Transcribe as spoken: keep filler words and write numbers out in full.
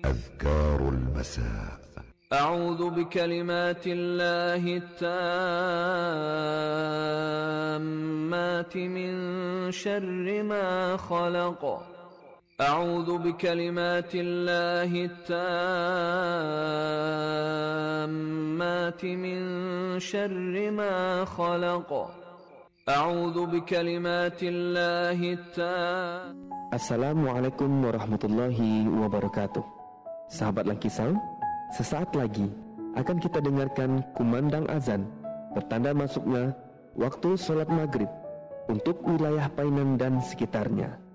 أذكار المساء. أعوذ بكلمات الله التامات من شر ما خلق. أعوذ بكلمات الله التامات من شر ما خلق. أعوذ بكلمات الله التامات. Assalamualaikum warahmatullahi wabarakatuh. Sahabat Langkisang, sesaat lagi akan kita dengarkan kumandang azan bertanda masuknya waktu sholat maghrib untuk wilayah Painan dan sekitarnya.